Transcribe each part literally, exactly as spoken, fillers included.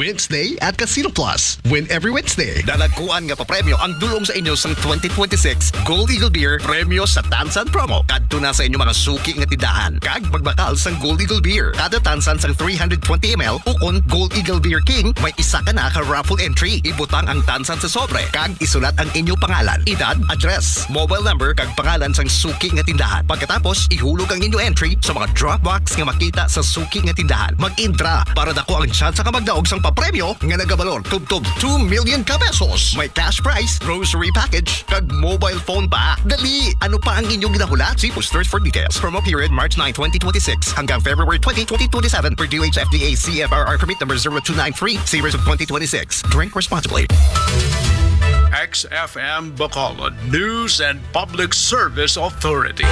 Wednesday at Casino Plus. Win every Wednesday. Dalagkuan nga pa premyo ang dulong sa inyo sang twenty twenty-six Gold Eagle Beer premyo sa Tansan promo. Kadto na sa inyo mga suki nga tindahan. Kag magbakal sang Gold Eagle Beer. Kada tansan sang three hundred twenty milliliters ukon Gold Eagle Beer King may isa ka na ka raffle entry. Ibutang ang tansan sa sobre. Kag isulat ang inyong pangalan, edad, address, mobile number kag pangalan sang suki nga tindahan. Pagkatapos ihulog ang inyong entry sa mga drop box nga makita sa suki nga tindahan. Mag-intra para dako ang chance sa magdaog sang papremyo nga nagabalor tubtob two million ka pesos. May cash prize, grocery package, kag mobile phone pa. Dali! Ano pa ang inyong ginahula? See posters for details. Promo period March ninth, twenty twenty-six hanggang February twentieth, twenty twenty-seven per D O H F D A C F R R permit number zero two nine three, series of twenty twenty-six. Drink responsibly. X F M Bacolod News and Public Service Authority.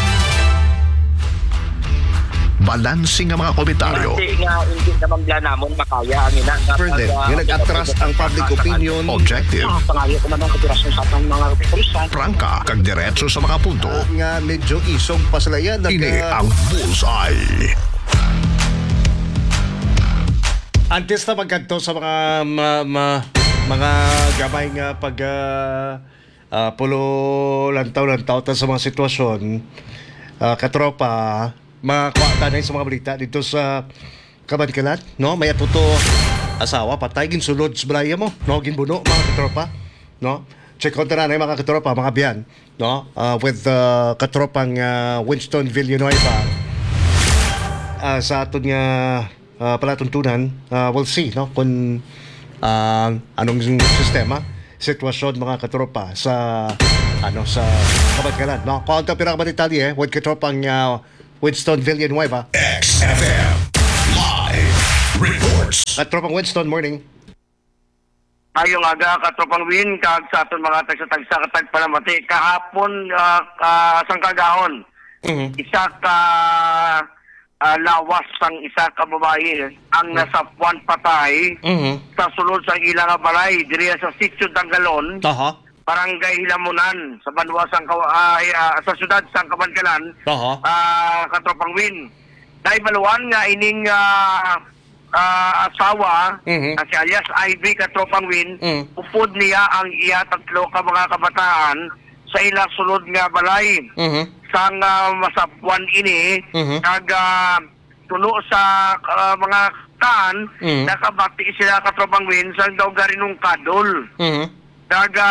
Balansing ang mga komentaryo. Kasi nga, hindi naman bla namon makaya ang ina. Further, nga nag-atras ang public opinion. Objective. Pangayo ko naman kapirasyon sa atong mga pulisan. Prangka, kag diretso sa mga punto. Nga medyo isog pa sila yan. Ini ang Bullseye. Antes na magkanto sa mga ma, ma, mga gamay nga pag uh, uh, pulo lantaw-lantaw ta sa mga sitwasyon, uh, katropa, mga kwata na sa mga balita dito sa Kabankalan, no? May atuto asawa, patay, ginsulod sa balaya mo, no? Ginbuno, mga katropa, no? Check out na na mga katropa, mga biyan, no? Uh, with uh, katropang uh, Winston Villanueva uh, sa aton nga uh, palatuntunan, uh, we'll see, no? Kung uh, anong sistema, sitwasyon mga katropa sa ano sa Kabankalan, no? Kung ang pinakabadetalye, eh, with katropang uh, Winston Villanueva. X F M Live Reports. Katropang Winston, morning. Ayong aga katropang win kag sa aton mga tagsa-tagsa katag palamati kahapon uh, uh, sang kagahon. Mm-hmm. Isa ka uh, lawas sang isa ka babae ang nasapuan patay Mm-hmm. sa sulod sa ilang balay diri sa Sitio Tanggalon. Aha. Barangay Hilamunan sa Banwa sang uh, uh, sa syudad sang Kabankalan. Aha. Ah, katropang win. Dahil baluan nga ining uh, uh, asawa, Mhm. uh, si alias Ivy katropang win, Mm. upod niya ang iya tatlo ka mga kabataan sa ilang sulod nga balay. Mhm. Sang uh, masapuan ini, Mhm. kag uh, tulo sa uh, mga taan, Mm. nakabati sila katropang win sa daw garinong kadol. Mhm. Daga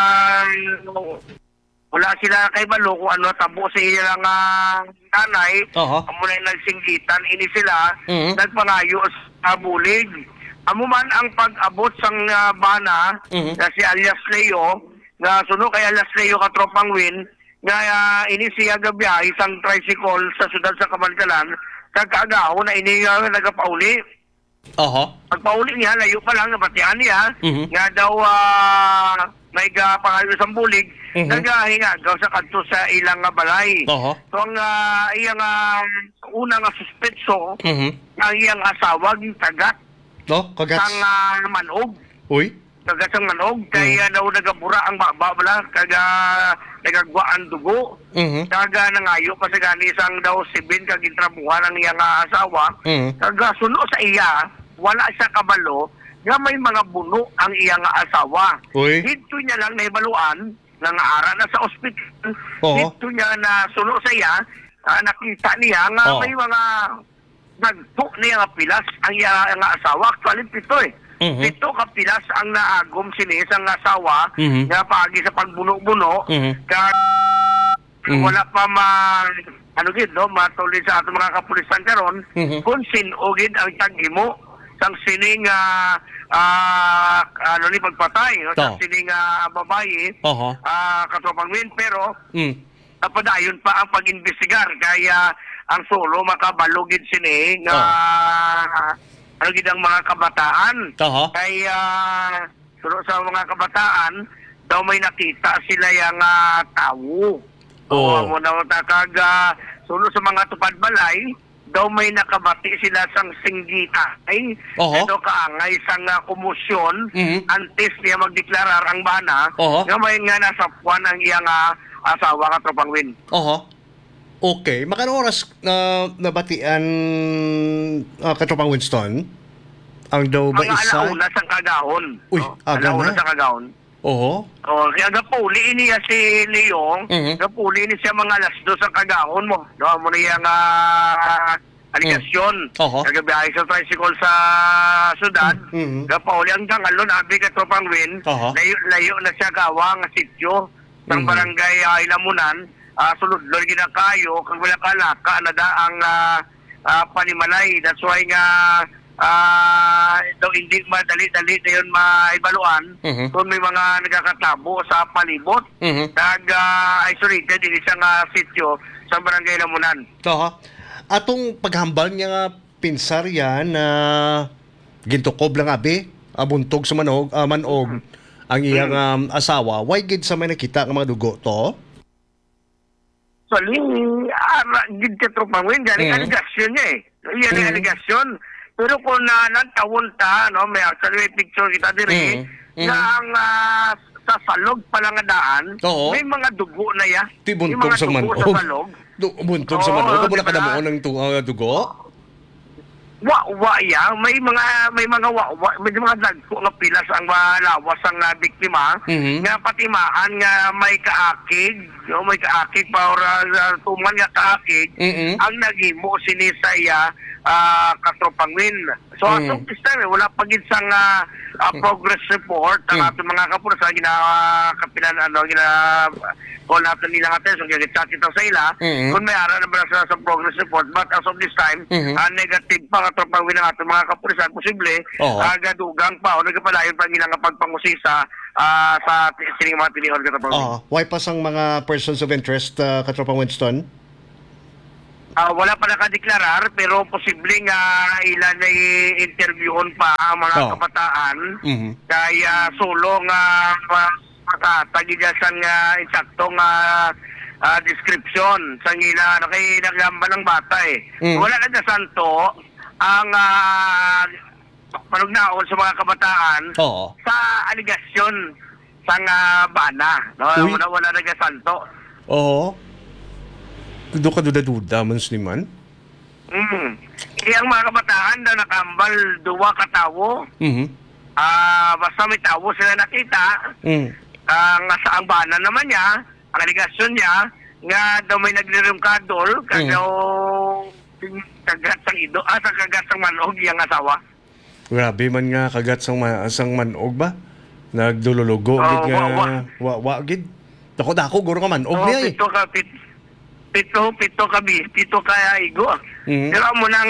wala sila kay balo kung ano tabo sa ilang uh, nanay. Aha. Amo na nagsinggitan ini sila Mhm. nagpangayo sa bulig. Amo man ang pag-abot sang uh, bana Mhm. na si alias Leo nga suno kay alias Leo ka tropang win nga uh, ini siya gabiyahe isang tricycle sa syudad sa Kabankalan kagagaho na ini uh, nagapauli. Aha. Pagpauli niya, layo pa lang, nabatian niya, Mhm. nga daw uh, may pangayo sa bulig, Mhm. nagahinga daw sa kanto sa ilang nga balay. Aha. So ang uh, iyang uh, unang uh, suspetso, Mhm. ang iyang asawa, yung tagat No, kagats. sang uh, manog. Uy. Tagat sang manog, kaya daw nagabura ang baba bala, kaga nagagwa ang dugo. Mhm. Kaga nangayo pa sa gani sang daw sibin kag intrabuhan ang iyang uh, asawa. Mhm. Kaga suno sa iya, wala siya kabalo nga may mga buno ang iyang asawa. Uy. Dito niya lang naibaluan nga nga ara na sa ospital. Oo. Dito niya na suno sa iya, ah, nakita niya nga Oo. may mga nagpo niya nga pilas ang iyang nga asawa. Actually, pito eh. Mhm. Pito ka pilas ang naagom sini sa nga asawa Mhm. nga pagi sa pagbuno-buno. Mhm. Kag Mhm. wala pa ma ano gid no matuloy sa ato mga kapulisan karon Mhm. kung sino gid ang tagimo sang sining ah ah, ano ni pagpatay no? Sang Oo. sining ah, babae Aha. ah katropang win pero Mm. napadayon pa ang pag-imbestigar kaya ang solo makabalugid sini nga ano gid ang mga kabataan Aha. kaya sulo sa mga kabataan daw may nakita sila yang uh, tawo. Oo. O mo na takaga sulo sa mga tupad balay daw may nakabati sila sang singgita ay Oho. ito kaangay sang uh, kumusyon Mhm. antes niya magdeklarar ang bana Oho. nga may nga nasa puwan ang iyang uh, asawa ka tropang win. Aha. Okay. Makano oras na nabatian uh, katropang Winston? Ang daw ba Mga isa? alauna sa kagahon. Uy, no? aga Alauna na. sa kagahon. Oo. Oh, kaya gapuli niya si Leong, Mhm. gapuli ni siya mga alas dos sa kagahon mo. Do mo niya nga uh, aligasyon. Mm. Oho. Nagabiyahe sa tricycle sa syudad. Mhm. Gapauli ang gangalon abi ka tropang win. Oho. Layo, layo na siya gawa nga sityo ng Mhm. barangay uh, Ilamunan. Uh, sulod lor ginakayo kag wala kalaka na da ang uh, uh, panimalay. That's why nga ah daw hindi madali-dali na yun maibaluan Mhm. kung may mga nagkakatabo sa palibot. Mhm. Nag-isolated din isang uh, sityo sa barangay Lamunan. Oo. Atong paghambal niya nga pinsar yan na gintukob lang abi, abuntog sa manog, ah, manog ang iyang um, asawa. Why gid sa may nakita nga mga dugo to? So, ling, ara, gid ka tropang win, galing Mhm. aligasyon niya eh. Yan ang Mhm. aligasyon. Pero kung na nagtawon ta, no, may actually may picture kita diri, Mhm. Mhm. na ang ah, sa salog pa lang nga daan, Oo. may mga dugo na ya. Ti May buntog mga sa dugo manog. sa salog. Du- buntog sa Oo, manog. Wala ka diba? na mo ng tu- ah, dugo? Wa-wa ya, may mga may mga wa-wa, may mga dagko nga pilas ang malawas ang uh, biktima. Mhm. Nga patimaan nga may kaakig, no, may kaakig para uh, tuman nga kaakig. Mhm. Ang nagimo sinisaya uh, katropangwin. So Mhm. atong this time, eh, wala pa gid sang uh, uh, progress report ang Mhm. ating mga kapulisan gina kapilan ano gina call natin nila nga so gina-chat kita sa ila Mhm. kung may ara na ba sa, sa progress report, but as of this time Mhm. uh, negative pa katropangwin ang ating mga kapulisan, posible Oo. uh, gadugang pa o nagapalayon pa nila nga pagpangusisa uh, sa sining mga tinihon katropangwin. Oo. Why pa sang mga persons of interest, uh, Katropang Winston? Ah, wala pa nakadeklarar pero posibleng uh, ilan na i-interviewon pa ang mga Oh. kabataan Mhm. kaya solo nga uh, makatagi dyan sa uh, insaktong uh, uh, description sa ila ano kay naglamba ng bata eh. Mm. Wala na dyan santo ang uh, panugnaon sa mga kabataan Oo. sa aligasyon sa uh, bana. No? Uy. Wala, wala na dyan santo. Oo. Dudo ka duda-duda, mans ni man. Mm. Kaya ang mga kabataan na nakambal duwa katawo, Mhm. ah basta may tawo sila nakita, Mm. ang uh, sa ang bana naman niya, ang aligasyon niya, nga daw may nagrirungkadol, Mm. kagaw kagat sang ido, ah, sa kagat sang manog, yung asawa. Grabe man nga kagat sang, ma- sang manog ba? Nagdululugo Oo, gid nga wa- wa. wa wa gid. Dako dako guro ka manog Oh, niya eh. pito ka, pit, pito, pito ka, bis, pito ka igo. Mhm. Pero mo nang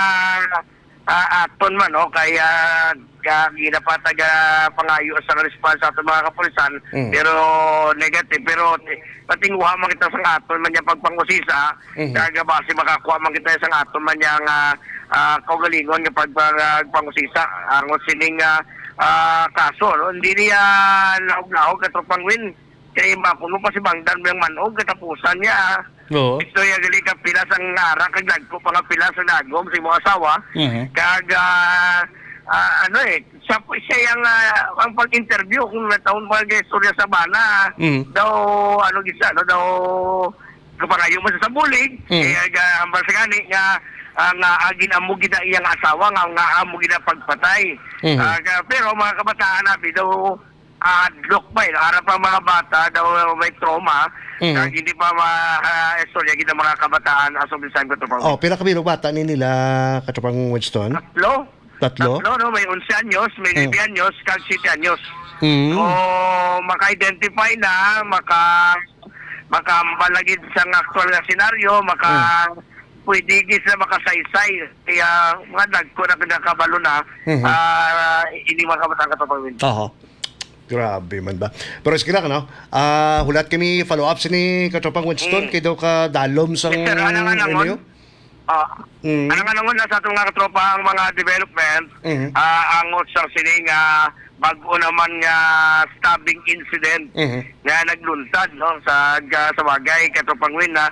uh, aton man, no, kaya uh, ginapatag uh, pangayo sa response sa aton mga kapulisan, Mhm. pero negative, pero patinguha man kita sa aton man niya pagpangusisa, Mhm. kaya base makakuha man kita sa aton man niya nga uh, kaugalingon nga pagpangusisa, ang sining uh, uh, kaso, no? Hindi niya naog-naog katropang win, kaya mapuno pa si Bangdan ng manog, katapusan niya, Oo. ito yung gali ka pilas ang arak, kag dagko pa nga pilas ang dagom sa mga asawa. Mhm. Kag, ah, ah, ano eh, siya, siya yung, ah, ang pag-interview, kung nataon pa ang istorya sa bana, Mhm. daw, ano gisa, ano, daw, kaparayo mo sa bulig, Mhm. kaya ga, ambal sa gani, nga, ah, nga agin amo gina iyang asawa, nga, nga amo gina pagpatay. Mhm. Ah, ga- pero mga kabataan nabi, daw, ah, look pa eh, harap ang mga bata, daw may trauma, Mhm. kag hindi pa ma-istorya gina mga kabataan as of this time ko to pa. Oh, pila ka bilog bata ni nila Katropang Winston? Tatlo? Tatlo? Tatlo, no? May eleven anyos, may Mm. nine anyos, kag seven anyos. Mhm. O maka-identify na, maka makabalagid sa actual na senaryo, maka pwede gis na makasaysay. Kaya mga dagko na pinakabalo na, Mhm. ah, hindi mga kabataan katapawin. Aha. Grabe man ba. Pero sige lang, no? Ah, hulat kami follow-up sini Katropang Winston, Mm. kay daw ka dalom sang Yes, sir. Anong anangon? inyo? Ah, Mm. anong anangon na sa itong mga katropa ang mga development, Mhm. ah, angot sa sining uh, bago naman nga stabbing incident Mhm. na naglunsad no sa ga- sa bagay katropangwin na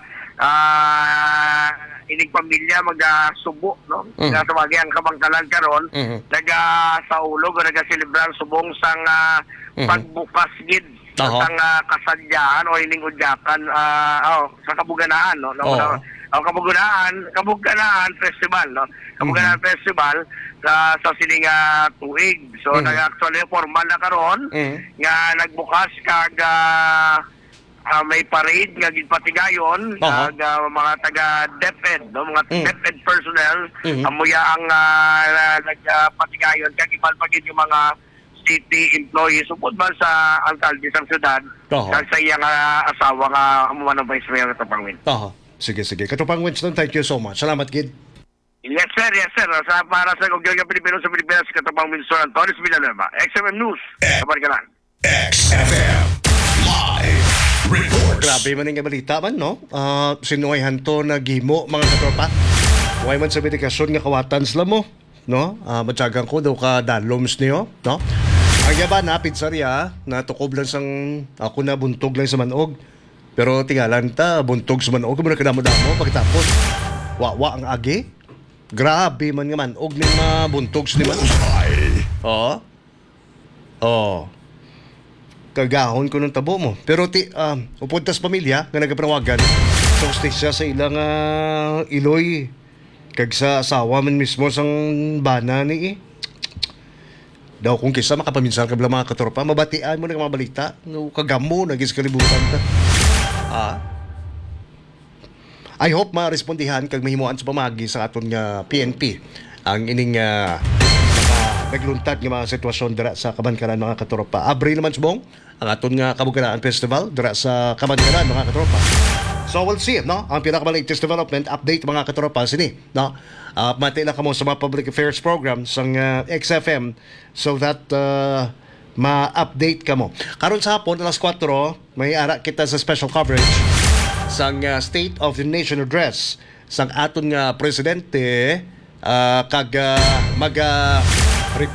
ah inig pamilya magasubo no Mhm. nga sa bagay ang kabangkalan karon Mhm. naga sa ulo naga celebrar subong sang ah, Mhm. pagbukas gid Aha. Ang uh, kasadyaan o iningudyakan uh, oh, sa Kabuganaan, no? no Oo. no, ang Kabuganaan, Kabuganaan Festival, no? Kabuganaan Mm-hmm. Festival sa sa sining uh, tuig. So, Mhm. nag-actually formal na karon Mhm. nga nagbukas kag uh, uh, may parade nga gipatigayon Aha. kag uh, mga taga DepEd, no? Mga Mhm. DepEd personnel Mhm. amuya ang uh, nagpatigayon kag iban pa gid yung mga city employees upod man sa alkalde sang syudad Aha. kag sa iyang uh, asawa nga amuha ng vice mayor sa Pangwin. Aha. Sige, sige. Katupang Winston, thank you so much. Salamat, Kid. Yes sir, yes sir. Sa para sa Gobyerno ng Pilipino sa Pilipinas, katapang Winston Antonis Villanueva, X M M News, Kabargalan. X F M Live Reports. Grabe man yung balita man, no? Uh, sinuwayhan to na gimo, mga katropa. Huwag man sa medikasyon nga kawatan sila mo, no? Uh, matyagang ko daw ka daloms niyo, no? Ang yaban na pizzerya na tukob lang sang ako na buntog lang sa manog. Pero tingalan ta, buntog sa manog, muna kadamo-damo pagkatapos. Wa-wa ang agi. Grabe man nga manog ni mga buntog sa ni manog. Oo. Oo. Kagahon ko ng tabo mo. Pero ti, um, upod tas pamilya nga nagaprawagan sa hostesya sa ilang uh, iloy. Kag sa asawa man mismo sang bana ni eh. Daw kung kisa makapaminsan ka mga katropa, mabatian mo na mga balita. No, kagamo, nagis kalibutan ta. Ah. I hope ma-respondihan kag mahimuan sa pamagi sa aton nga P N P ang ining uh, mga nagluntad nga mga sitwasyon dira sa Kabankaran mga katropa. Abri naman subong ang aton nga Kabuganaan Festival dira sa Kabankaran mga katropa. So we'll see, no? Ang pinakamalagtest development update mga katropa sini, no? Uh, mati na kamo sa mga public affairs program sang uh, X F M so that uh, ma-update kamo. Karon sa hapon alas kwatro may ara kita sa special coverage sang uh, State of the Nation address sang aton nga presidente uh, kag uh, mag uh,